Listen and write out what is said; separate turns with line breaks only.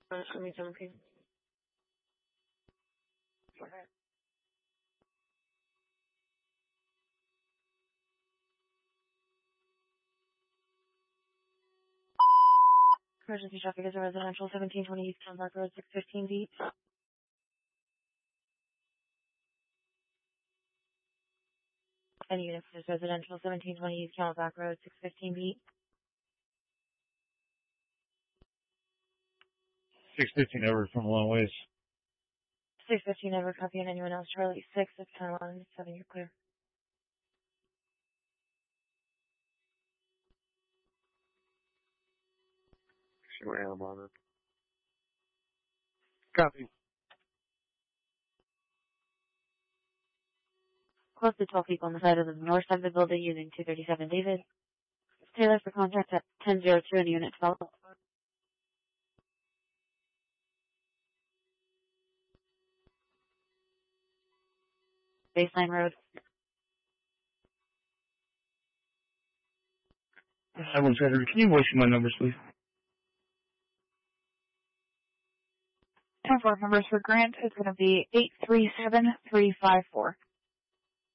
Let me jump in. Emergency traffic is a residential 1720 East Town Park Road, 615 feet. Any unit is residential 1720 East Town Park Road, 615 feet.
615 over from Long Ways.
615 over, copy, and anyone else, Charlie 6, it's 10-11, 7, you're clear.
Show Am on it.
Copy.
Close to 12 people on the side of the north side of the building using 237 David. Taylor for contact at 1002 and unit 12. Baseline Road.
Can you voice my numbers, please?
10-4 numbers for Grant is going to be 837354.